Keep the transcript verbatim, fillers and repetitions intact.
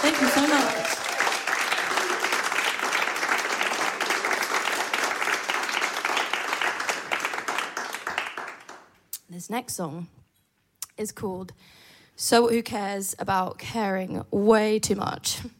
Thank you so much. This next song is called So Who Cares About Caring Way Too Much.